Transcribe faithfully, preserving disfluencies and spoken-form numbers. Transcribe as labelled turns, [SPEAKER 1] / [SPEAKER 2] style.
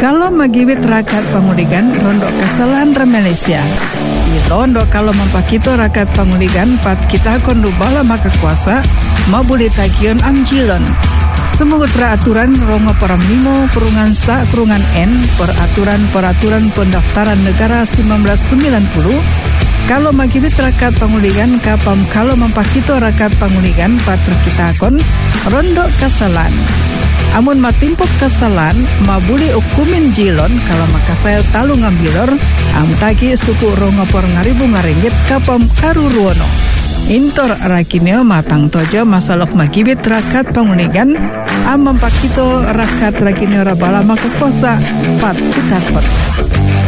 [SPEAKER 1] Kalau magiwit rakyat panguligan rondok kesalahan re Malaysia. Itondo kalau mempakito rakyat panguligan pat kita kondu bala maka kuasa mabuli tagion amjilon. Semoga peraturan rongo param limo perungan sa kurungan N peraturan-peraturan pendaftaran negara seribu sembilan ratus sembilan puluh kalau magiwit rakyat panguligan kapam kalau mempakito rakyat panguligan pat kita kon rondok kesalahan. Amun matimpok kesalahan mabuli ukumin jilon kalau makasaya talu ngambilor amtagi suku rongopor ngaribu ngaringgit kapam karuruono. Intor rakineo matang tojo masalok magibit rakat panguligan am mempakito rakat rakineo rabala makakosa pat kitakot.